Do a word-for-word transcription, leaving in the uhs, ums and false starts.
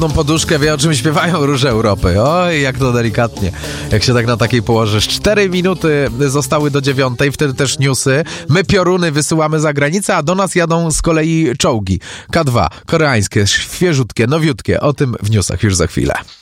wygodną poduszkę, wie, o czym śpiewają Róże Europy. Oj, jak to delikatnie, jak się tak na takiej położysz. Cztery minuty zostały do dziewiątej, wtedy też newsy. My pioruny wysyłamy za granicę, a do nas jadą z kolei czołgi. K dwa, koreańskie, świeżutkie, nowiutkie. O tym w newsach już za chwilę.